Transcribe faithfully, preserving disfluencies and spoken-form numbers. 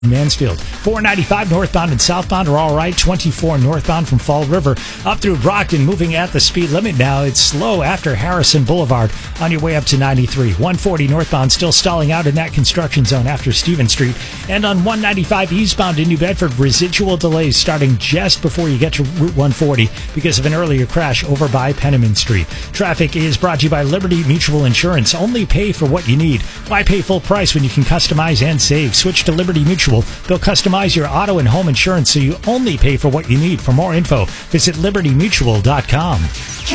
Mansfield. four ninety-five northbound and southbound are all right. twenty-four northbound from Fall River up through Brockton, moving at the speed limit now. It's slow after Harrison Boulevard on your way up to ninety-three. one forty northbound still stalling out in that construction zone after Stevens Street. And on one ninety-five eastbound in New Bedford, residual delays starting just before you get to Route one forty because of an earlier crash over by Penniman Street. Traffic is brought to you by Liberty Mutual Insurance. Only pay for what you need. Why pay full price when you can customize and save? Switch to Liberty Mutual. They'll customize your auto and home insurance so you only pay for what you need. For more info, visit liberty mutual dot com.